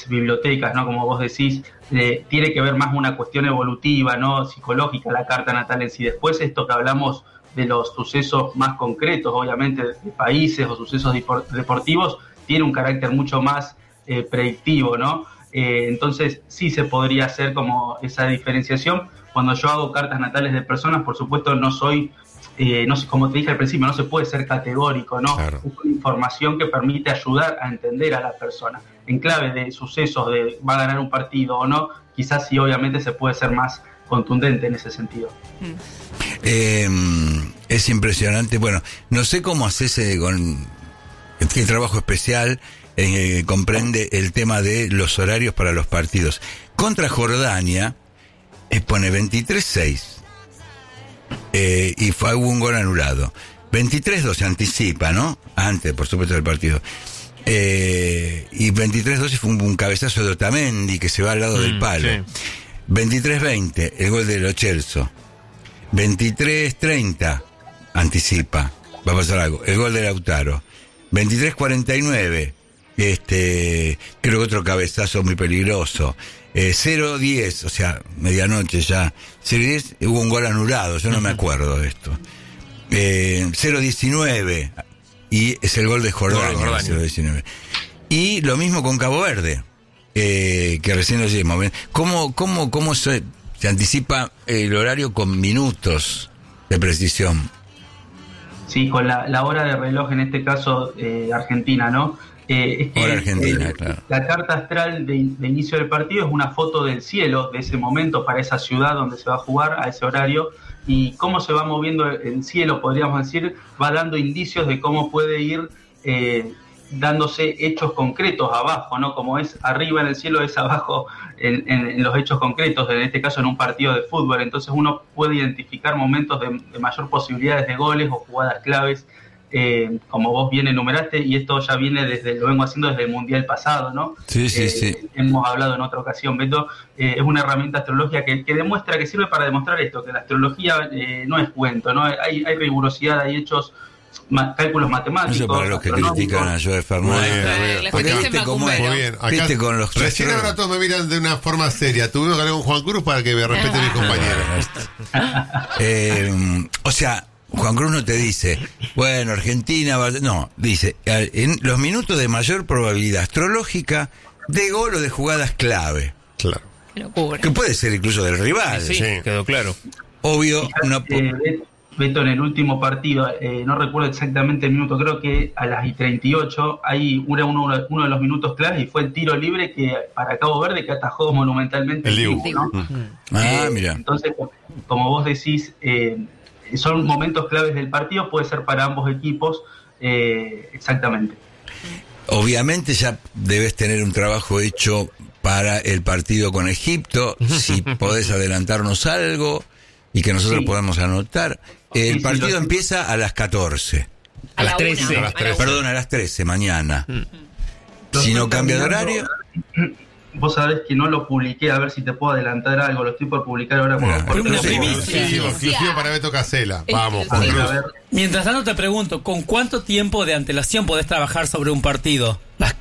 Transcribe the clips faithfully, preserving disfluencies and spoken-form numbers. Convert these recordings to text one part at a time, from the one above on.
hospitales, bibliotecas, ¿no? Como vos decís, eh, tiene que ver más una cuestión evolutiva, ¿no? Psicológica, la carta natal en sí. Después esto que hablamos de los sucesos más concretos, obviamente, de países o sucesos deportivos, tiene un carácter mucho más eh, predictivo, ¿no? Eh, entonces sí se podría hacer como esa diferenciación. Cuando yo hago cartas natales de personas, por supuesto no soy... Eh, no sé, como te dije al principio, no se puede ser categórico, ¿no? Claro. Es una información que permite ayudar a entender a la persona. En clave de sucesos de va a ganar un partido o no, quizás sí, obviamente se puede ser más contundente en ese sentido. Eh, es impresionante. Bueno, no sé cómo haces eh, con este trabajo especial, eh, comprende el tema de los horarios para los partidos. Contra Jordania, eh, pone veintitrés seis. Eh, y fue hubo un gol anulado. veintitrés dos se anticipa, ¿no? Antes, por supuesto, del partido. Eh, y veintitrés doce fue un, un cabezazo de Otamendi que se va al lado mm, del palo. Sí. veintitrés veinte, el gol de Lo Celso. veintitrés treinta, anticipa. Va a pasar algo. El gol de Lautaro. veintitrés cuarenta y nueve, este, creo que otro cabezazo muy peligroso. Eh, cero diez, o sea, medianoche ya. cero diez, hubo un gol anulado, yo no me acuerdo de esto. Eh, cero diecinueve, y es el gol de Jordania, Jordania. cero diecinueve. Y lo mismo con Cabo Verde, eh, que recién lo llevamos. ¿Cómo, cómo, cómo se, se anticipa el horario con minutos de precisión? Sí, con la, la hora de reloj, en este caso, eh, Argentina, ¿no? Eh, es que, Hora Argentina, eh, claro. La carta astral de, de inicio del partido es una foto del cielo de ese momento para esa ciudad donde se va a jugar a ese horario, y cómo se va moviendo el cielo, podríamos decir, va dando indicios de cómo puede ir eh, dándose hechos concretos abajo, ¿no? Como es arriba en el cielo, es abajo en, en, en los hechos concretos, en este caso en un partido de fútbol. Entonces uno puede identificar momentos de, de mayor posibilidades de goles o jugadas claves, Eh, como vos bien enumeraste, y esto ya viene desde, lo vengo haciendo desde el Mundial pasado, ¿no? Sí, sí, eh, sí. Hemos hablado en otra ocasión, Beto, eh, es una herramienta astrológica que, que demuestra, que sirve para demostrar esto, que la astrología eh, no es cuento, ¿no? Hay, hay rigurosidad, hay hechos, ma, cálculos matemáticos. Eso para los que critican a Joe Fernández. Porque viste cómo es, muy bien. Acá, viste con los recién tres... ahora todos me miran de una forma seria. Tuvimos que hablar con Juan Cruz para que me respete mis compañeros. eh, o sea, Juan Cruz no te dice, bueno, Argentina va... No, dice, en los minutos de mayor probabilidad astrológica de gol o de jugadas clave. Claro. Qué locura. Que puede ser incluso del rival. Sí, sí, quedó claro. Obvio, no... Eh, Beto, en el último partido, eh, no recuerdo exactamente el minuto, creo que a las y treinta y ocho, hay uno, uno, uno de los minutos claves, y fue el tiro libre que para Cabo Verde, que atajó monumentalmente el Dibu, ¿no? Ah, eh, mira. Entonces, como vos decís, eh, son momentos claves del partido, puede ser para ambos equipos, eh, exactamente. Obviamente ya debes tener un trabajo hecho para el partido con Egipto, si podés adelantarnos algo y que nosotros sí. podamos anotar. El sí, partido sí, lo... empieza a las catorce. A, a la las trece. una, A las a la Perdón, a las trece, mañana. Lo Si no estoy cambia de terminando. horario... Vos sabés que no lo publiqué, a ver si te puedo adelantar algo, lo estoy por publicar ahora. Por, Mira, por una teléfono. primicia. Exclusivo, exclusivo para Beto Casella. Vamos, Juan Sí, Cruz. a ver, Mientras tanto te pregunto, ¿con cuánto tiempo de antelación podés trabajar sobre un partido? Las-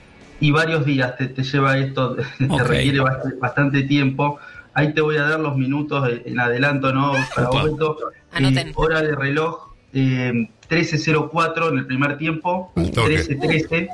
y varios días te, te lleva esto, te Ok. requiere bastante, bastante tiempo. Ahí te voy a dar los minutos en adelanto, ¿no? Para Opa. vos, Beto. Anoten. Eh, hora de reloj, eh, trece cero cuatro en el primer tiempo, Al toque. trece trece,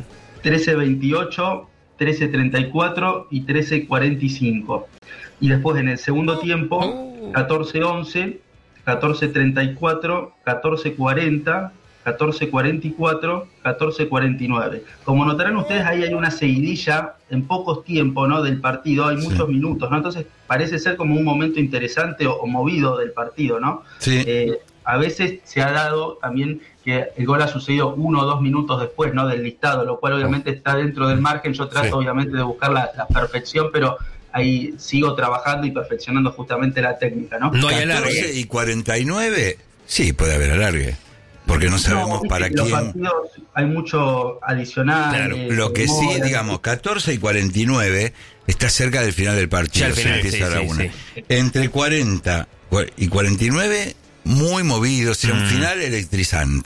trece veintiocho, trece treinta y cuatro y trece cuarenta y cinco. Y después en el segundo tiempo, catorce once, catorce treinta y cuatro, catorce cuarenta, catorce cuarenta y cuatro, catorce cuarenta y nueve. Como notarán ustedes, ahí hay una seguidilla en pocos tiempos, ¿no? Del partido, hay muchos Sí. minutos, ¿no? Entonces parece ser como un momento interesante o, o movido del partido, ¿no? Sí. Eh, a veces se ha dado también que el gol ha sucedido uno o dos minutos después, ¿no? Del listado, lo cual obviamente está dentro del margen. Yo trato Sí. obviamente de buscar la, la perfección, pero ahí sigo trabajando y perfeccionando justamente la técnica, ¿no? No hay catorce alargue. y cuarenta y nueve, sí, puede haber alargue. Porque no sabemos No, para en los quién... partidos hay mucho adicional. Claro, eh, lo que sí, demora. digamos, catorce y cuarenta y nueve está cerca del final del partido. Ya al se final, empieza sí, a la sí, una. sí. Entre cuarenta y cuarenta y nueve, muy movido, o sea, un Mm. final electrizante.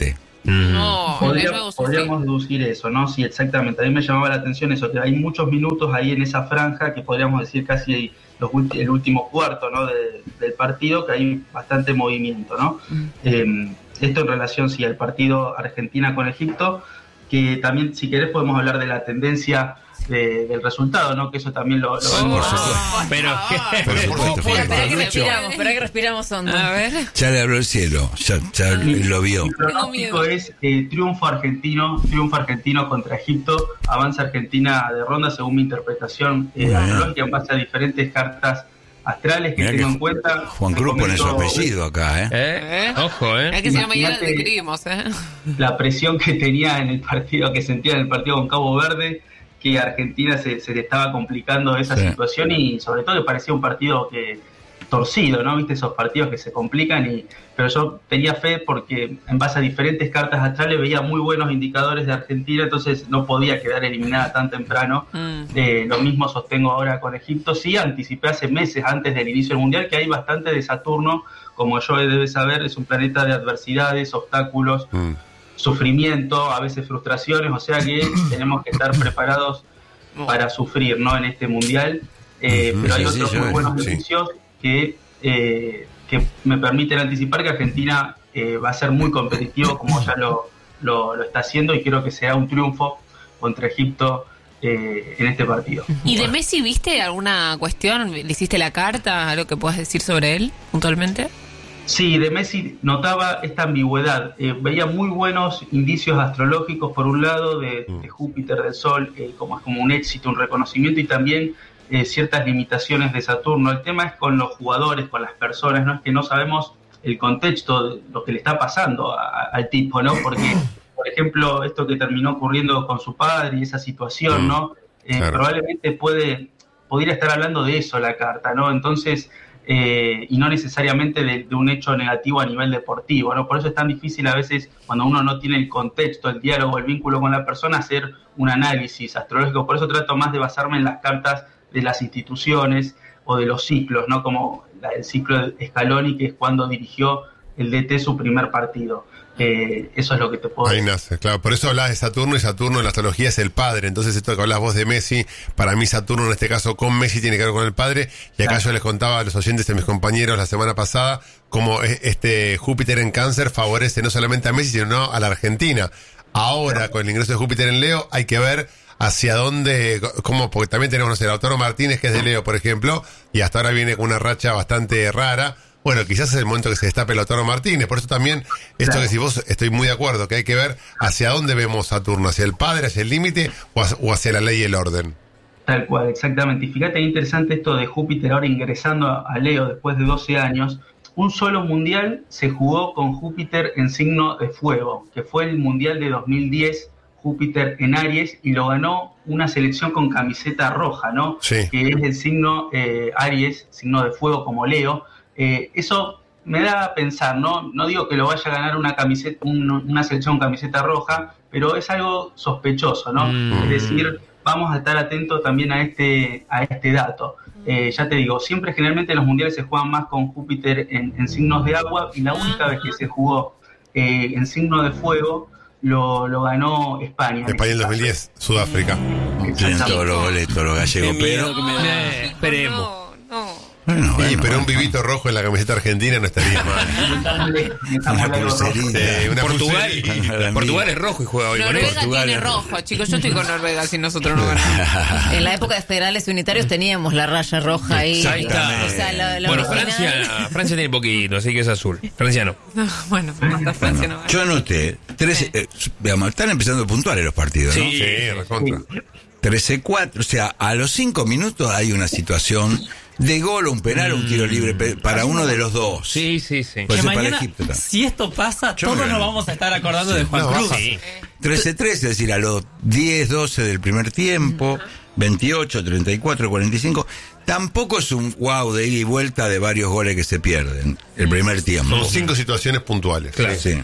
No, Podría- luego podríamos deducir eso, ¿no? Sí, exactamente. A mí me llamaba la atención eso, que hay muchos minutos ahí en esa franja, que podríamos decir casi los ulti- el último cuarto, ¿no? de- del partido, que hay bastante movimiento, ¿no? Mm. Eh, esto en relación, sí, al partido Argentina con Egipto, que también, si querés, podemos hablar de la tendencia de- del resultado, ¿no? Que eso también lo... lo Por supuesto. Pero, Por supuesto, Espera, espera que Lucho. respiramos, espera que respiramos hondo. A ver. Ya le habló el cielo, ya, ya lo vio. El pronóstico miedo. es eh, triunfo argentino, triunfo argentino contra Egipto, avanza Argentina de ronda según mi interpretación eh, Bueno. astrológica en base a diferentes cartas astrales que Mirá tengo que en cuenta. Juan Te Cruz pone su comento apellido acá, ¿eh? ¿Eh? Ojo, Es ¿eh? que si no mañana Imagínate- te escribimos, ¿eh? La presión que tenía en el partido, que sentía en el partido con Cabo Verde, que Argentina se, se le estaba complicando esa Sí. situación y sobre todo que parecía un partido que torcido, ¿no? Viste esos partidos que se complican y pero yo tenía fe porque en base a diferentes cartas astrales veía muy buenos indicadores de Argentina, entonces no podía quedar eliminada tan temprano. Mm. Eh, lo mismo sostengo ahora con Egipto. Sí, anticipé hace meses antes del inicio del Mundial que hay bastante de Saturno, como yo debe saber, es un planeta de adversidades, obstáculos, Mm. sufrimiento, a veces frustraciones, o sea que tenemos que estar preparados para sufrir, ¿no? En este Mundial. Eh, Ujú, pero hay sí, otros sí, muy yo- buenos sí. indicios que, eh, que me permiten anticipar que Argentina eh, va a ser muy competitivo como ya lo, lo, lo está haciendo y creo que será un triunfo contra Egipto eh, en este partido. ¿Y de Messi viste alguna cuestión? ¿Le hiciste la carta? ¿Algo que puedas decir sobre él puntualmente? Sí, de Messi notaba esta ambigüedad. Eh, veía muy buenos indicios astrológicos, por un lado, de, de Júpiter, del Sol, eh, como, como un éxito, un reconocimiento, y también eh, ciertas limitaciones de Saturno. El tema es con los jugadores, con las personas, ¿no? Es que no sabemos el contexto de lo que le está pasando a- a- al tipo, ¿no? Porque, por ejemplo, esto que terminó ocurriendo con su padre y esa situación, ¿no? Eh, Claro. Probablemente puede, podría estar hablando de eso la carta, ¿no? Entonces... Eh, y no necesariamente de, de un hecho negativo a nivel deportivo, ¿no? Por eso es tan difícil a veces cuando uno no tiene el contexto, el diálogo, el vínculo con la persona, hacer un análisis astrológico. Por eso trato más de basarme en las cartas de las instituciones o de los ciclos, ¿no? Como la- el ciclo de Scaloni, que es cuando dirigió el D T su primer partido. Eh, eso es lo que te puedo Ahí decir. nace, claro. Por eso hablabas de Saturno y Saturno en la astrología es el padre. Entonces esto que hablas vos de Messi, para mí Saturno en este caso con Messi tiene que ver con el padre. Y acá Claro. yo les contaba a los oyentes de mis compañeros la semana pasada cómo e- este Júpiter en Cáncer favorece no solamente a Messi, sino a la Argentina. Ahora, con el ingreso de Júpiter en Leo, hay que ver hacia dónde, cómo, porque también tenemos, no sé, Lautaro Martínez, que es de Leo, por ejemplo, y hasta ahora viene con una racha bastante rara. Bueno, quizás es el momento que se destape Lautaro Martínez, por eso también, esto Claro. que si vos, estoy muy de acuerdo, que hay que ver hacia dónde vemos Saturno, hacia el padre, hacia el límite, o hacia, o hacia la ley y el orden. Tal cual, exactamente. Y fíjate, es interesante esto de Júpiter ahora ingresando a, a Leo después de doce años. Un solo mundial se jugó con Júpiter en signo de fuego, que fue el mundial de dos mil diez, Júpiter en Aries, y lo ganó una selección con camiseta roja, ¿no? Sí. Que es el signo eh, Aries, signo de fuego como Leo. Eh, eso me da a pensar, ¿no? No digo que lo vaya a ganar una camiseta, un- una selección con camiseta roja, pero es algo sospechoso, ¿no? Mm. Es decir, vamos a estar atentos también a este, a este dato. Eh, ya te digo, siempre generalmente los mundiales se juegan más con Júpiter en, en signos de agua, y la única vez que se jugó eh, en signo de fuego lo, lo ganó España. España en el dos mil diez, Sudáfrica. Tienen todos los boletos los gallegos, Qué miedo pero... que me da. Eh, Esperemos. No, no. Bueno, Sí, bueno, pero un bueno. vivito rojo en la camiseta argentina no estaría mal. Una pulserita. Sí, una Portugal, pulserita. Portugal es rojo y juega hoy con Noruega eso. Portugal tiene es rojo, chicos. Yo estoy con Noruega si nosotros no ganamos. En la época de federales unitarios teníamos la raya roja ahí. Ahí está. O sea, la- la Bueno, original. Francia, Francia tiene poquito, así que es azul. Francia no. No, bueno, hasta Francia no gana. Yo anoté, trece, eh, digamos, están empezando puntuales los partidos, ¿no? Sí. Sí, recontra. trece cuatro, o sea, a los cinco minutos hay una situación de gol, un penal, un tiro libre pe- para uno de los dos. Sí, sí, sí. Puede Que ser mañana, para Egipto también. si esto pasa, Yo todos me nos gano. vamos a estar acordando de Juan No, Cruz. baja. Sí. trece tres, es decir, a los diez, doce del primer tiempo, veintiocho, treinta y cuatro, cuarenta y cinco. Tampoco es un wow de ida y vuelta de varios goles que se pierden el primer tiempo. Son cinco situaciones puntuales. Claro. Sí.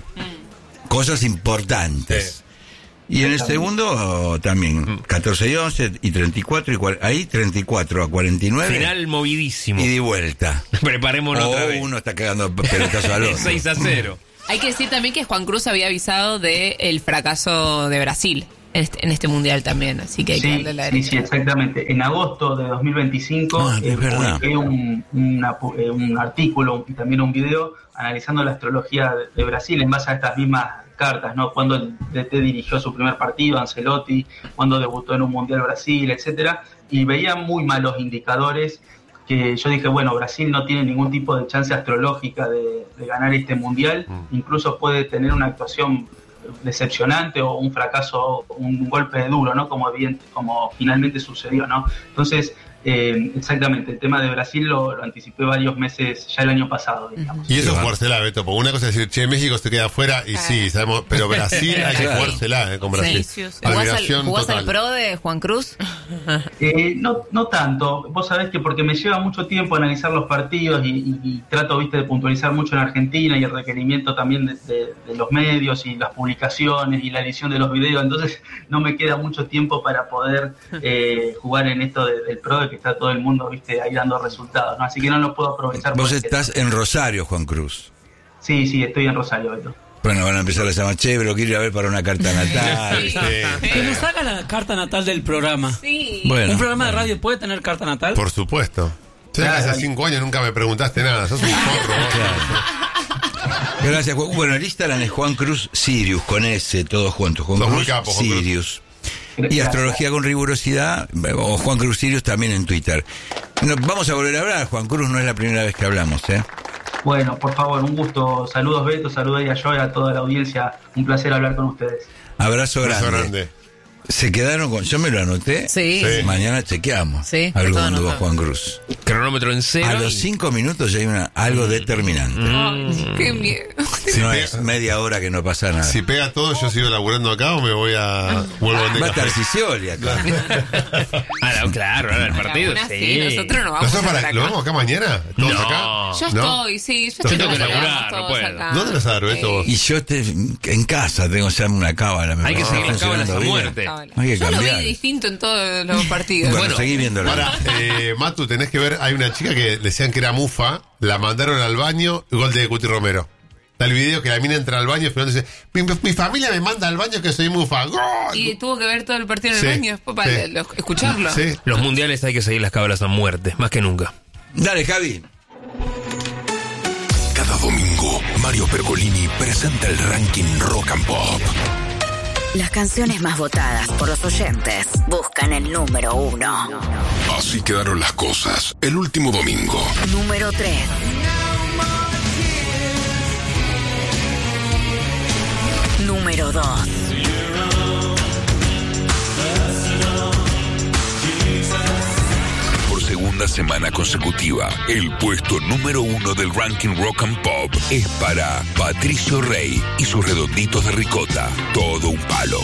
Cosas importantes. Y en el segundo oh, también, catorce y once y treinta y cuatro, y cuar- ahí treinta y cuatro a cuarenta y nueve. Final movidísimo. Y de vuelta. Preparémonos O otra vez. uno está cagando pelotazo al otro. seis a cero. Hay que decir también que Juan Cruz había avisado del fracaso de Brasil en este, en este mundial también, así que hay que Sí, darle la sí, derecha. sí, exactamente. En agosto de dos mil veinticinco Ah, es eh, verdad. publiqué un, una pu- eh, un artículo y también un video analizando la astrología de, de Brasil en base a estas mismas cartas, ¿no? Cuando el D T dirigió su primer partido, Ancelotti, cuando debutó en un Mundial Brasil, etcétera, y veía muy malos indicadores que yo dije, bueno, Brasil no tiene ningún tipo de chance astrológica de, de ganar este Mundial, incluso puede tener una actuación decepcionante o un fracaso, un golpe duro, ¿no? Como, bien, como finalmente sucedió, ¿no? Entonces, eh, exactamente, el tema de Brasil lo, lo anticipé varios meses, ya el año pasado, digamos. Y eso es jugársela, Beto, porque una cosa es decir, che, México se queda afuera, y sí, sabemos, pero Brasil hay que Claro. jugársela, eh, con Brasil. Sí, sí, sí. ¿Jugás al, Admiración jugás total. al pro de Juan Cruz? Eh, no, no tanto, vos sabés que porque me lleva mucho tiempo analizar los partidos y, y- y trato, viste, de puntualizar mucho en Argentina y el requerimiento también de, de- de los medios y las publicaciones y la edición de los videos, entonces no me queda mucho tiempo para poder eh, jugar en esto de- del pro, de que está todo el mundo, viste, ahí dando resultados, ¿no? Así que no lo puedo aprovechar. Vos porque- estás en Rosario, Juan Cruz. Sí, sí, estoy en Rosario, Beto. Bueno, van a empezar a llamar, che, pero quiero ir a ver para una carta natal. Sí. Sí. Que nos haga la carta natal del programa. Sí. Bueno, ¿Un programa de radio puede tener carta natal? Por supuesto. Sé que hace cinco años nunca me preguntaste nada, sos un forro. vos. gracias, Juan. Bueno, el Instagram es Juan Cruz Sirius, con S, todos juntos. Juan Sos Cruz muy capo, Juan Cruz. Sirius. Y Gracias. Astrología con Rigurosidad, o Juan Cruz Sirius también en Twitter. No, vamos a volver a hablar, Juan Cruz, no es la primera vez que hablamos, ¿eh? Bueno, por favor, un gusto. Saludos, Beto, saludos a yo y a toda la audiencia. Un placer hablar con ustedes. Abrazo grande. Beso grande. Se quedaron con... Yo me lo anoté. Sí. Sí. Mañana chequeamos. Sí, Algo todo anduvo anotado. Juan Cruz. Cronómetro en cero. A los y- cinco minutos ya hay una, algo determinante. Ay, qué miedo. Si No pega- es media hora que no pasa nada. Si pega todo, yo sigo laburando acá o me voy a... Vuelvo a vender Va a estar café. Sicioli acá. Ah, no, claro, ahora el partido. Aún así, Sí. nosotros no vamos ¿Nosotros a estar para, acá. ¿Lo vemos acá mañana? ¿Todos No. acá? Yo ¿No? estoy, sí, yo Yo estoy tengo que todos laburar, no todos puedo. acá. ¿Dónde vas a dar, Beto, vos? Y yo te, en casa tengo que hacerme una cábala. Me Hay que parece seguir las cábalas a funcionando bien. muerte. Cábala. Hay que Yo lo cambiar. vi distinto en todos los partidos. Bueno, Bueno, seguí viéndolo. Para, eh, Matu, tenés que ver, hay una chica que decían que era mufa, la mandaron al baño, gol de Cuti Romero. Está el video que la mina entra al baño y Fernando dice, mi, mi familia me manda al baño que soy mufa. ¡Gol! Y tuvo que ver todo el partido en el Sí, baño después para sí. lo- escucharlo. Sí. Los mundiales hay que seguir las cábalas a muerte, más que nunca. Dale, Javi. Cada domingo, Mario Pergolini presenta el ranking Rock and Pop. Las canciones más votadas por los oyentes buscan el número uno. Así quedaron las cosas el último domingo. Número tres. Número dos. Por segunda semana consecutiva, el puesto número uno del ranking Rock and Pop es para Patricio Rey y sus redonditos de ricota. Todo un palo.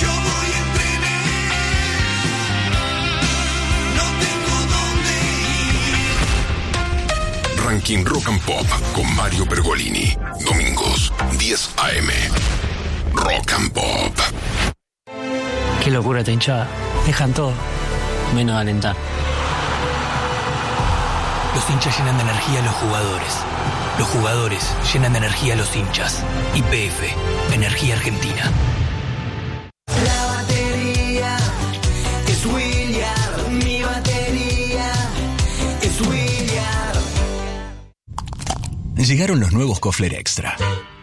Ranking Rock and Pop con Mario Pergolini. Domingos, diez a eme. Rock and Pop. Qué locura esta hinchada. Dejan todo, menos alentar. Los hinchas llenan de energía a los jugadores. Los jugadores llenan de energía a los hinchas. Y P F, Energía Argentina. La batería es William, mi batería es William. Llegaron los nuevos Kofler Extra.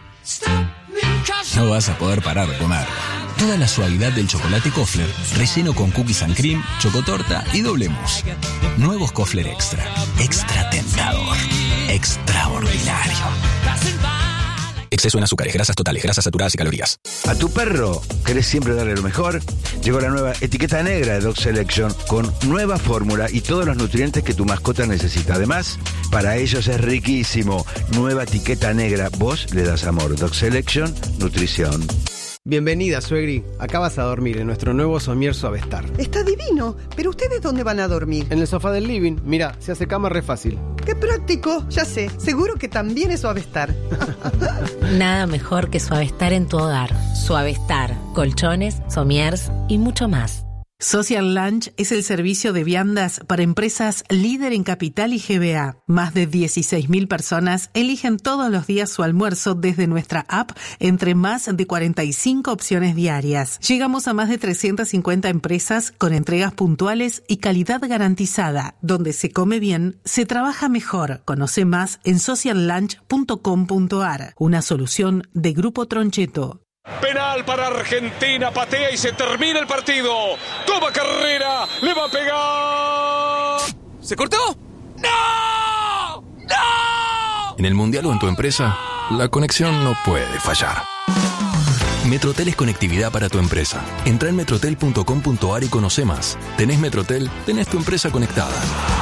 No vas a poder parar de comer. Toda la suavidad del chocolate Kofler, relleno con cookies and cream, chocotorta y doble mousse. Nuevos Kofler Extra. Extra tentador. Extraordinario. Exceso en azúcares, grasas totales, grasas saturadas y calorías. ¿A tu perro querés siempre darle lo mejor? Llegó la nueva etiqueta negra de Dog Selection con nueva fórmula y todos los nutrientes que tu mascota necesita. Además, para ellos es riquísimo. Nueva etiqueta negra. Vos le das amor. Dog Selection, nutrición. Bienvenida, suegri. Acá vas a dormir en nuestro nuevo somier Suavestar. Está divino, pero ¿ustedes dónde van a dormir? En el sofá del living. Mira, se hace cama re fácil. ¡Qué práctico! Ya sé, seguro que también es Suavestar. Nada mejor que Suavestar en tu hogar. Suavestar, colchones, somiers y mucho más. Social Lunch es el servicio de viandas para empresas líder en capital y G B A. Más de dieciséis mil personas eligen todos los días su almuerzo desde nuestra app entre más de cuarenta y cinco opciones diarias. Llegamos a más de trescientas cincuenta empresas con entregas puntuales y calidad garantizada. Donde se come bien, se trabaja mejor. Conoce más en social lunch punto com punto a r. Una solución de Grupo Troncheto. Penal para Argentina, patea y se termina el partido. Toma carrera, le va a pegar. ¿Se cortó? ¡No! ¡No! En el Mundial o en tu empresa, la conexión no puede fallar. Metrotel es conectividad para tu empresa. Entra en metrotel punto com punto a r y conoce más. Tenés Metrotel, tenés tu empresa conectada.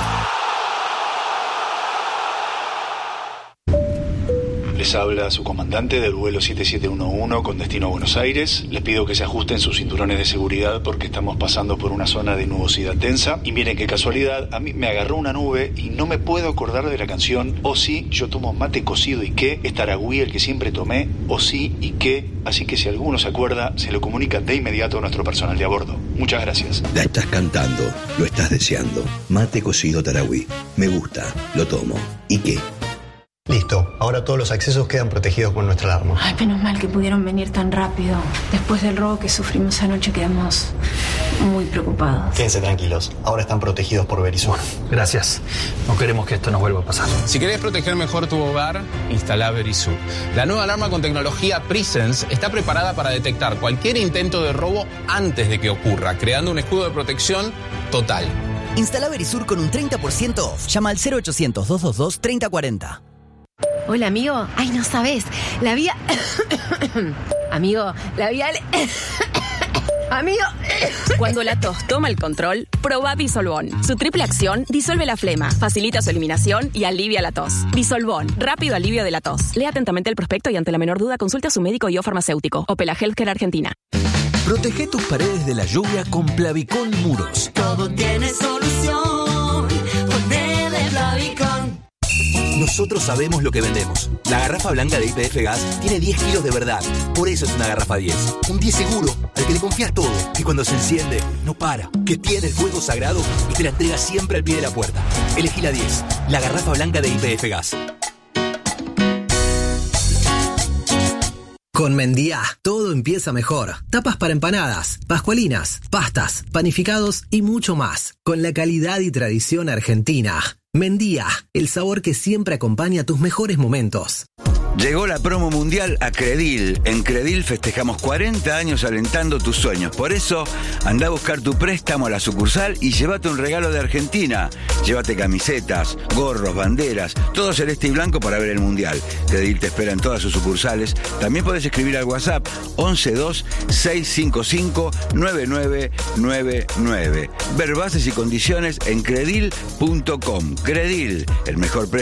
Les habla su comandante del vuelo siete siete uno uno con destino a Buenos Aires. Les pido que se ajusten sus cinturones de seguridad porque estamos pasando por una zona de nubosidad densa. Y miren qué casualidad, a mí me agarró una nube y no me puedo acordar de la canción O sí, yo tomo mate cocido y qué, es Taragüí el que siempre tomé, O sí y qué. Así que si alguno se acuerda, se lo comunica de inmediato a nuestro personal de a bordo. Muchas gracias. La estás cantando, lo estás deseando. Mate cocido Taragüí. Me gusta, lo tomo. ¿Y qué? Listo, ahora todos los accesos quedan protegidos por nuestra alarma. Ay, menos mal que pudieron venir tan rápido. Después del robo que sufrimos anoche quedamos muy preocupados. Quédense tranquilos, ahora están protegidos por Verisur. Gracias. No queremos que esto nos vuelva a pasar. Si querés proteger mejor tu hogar, instala Verisur. La nueva alarma con tecnología Presence está preparada para detectar cualquier intento de robo antes de que ocurra, creando un escudo de protección total. Instala Verisur con un treinta por ciento off. Llama al cero ochocientos, dos dos dos, treinta cuarenta. Hola, amigo. Ay, no sabes. La vía... amigo, la vía... Amigo. Cuando la tos toma el control, probá Disolvón. Su triple acción disuelve la flema, facilita su eliminación y alivia la tos. Disolvón, rápido alivio de la tos. Lea atentamente el prospecto y ante la menor duda consulte a su médico y o farmacéutico. Opela Healthcare Argentina. Protege tus paredes de la lluvia con Plavicón Muros. Todo tiene solución. Ponte de Plavicón. Nosotros sabemos lo que vendemos. La garrafa blanca de Y P F Gas tiene diez kilos de verdad. Por eso es una garrafa diez. Un diez seguro, al que le confías todo. Que cuando se enciende, no para. Que tiene el fuego sagrado y te la entrega siempre al pie de la puerta. Elegí la diez. La garrafa blanca de Y P F Gas. Con Mendía, todo empieza mejor. Tapas para empanadas, pascualinas, pastas, panificados y mucho más. Con la calidad y tradición argentina. Mendía, el sabor que siempre acompaña tus mejores momentos. Llegó la promo mundial a Credil. En Credil festejamos cuarenta años alentando tus sueños. Por eso, anda a buscar tu préstamo a la sucursal y llévate un regalo de Argentina. Llévate camisetas, gorros, banderas, todo celeste y blanco para ver el mundial. Credil te espera en todas sus sucursales. También puedes escribir al WhatsApp once dos seis cinco cinco nueve nueve nueve nueve. Ver bases y condiciones en credil punto com. Credil, el mejor préstamo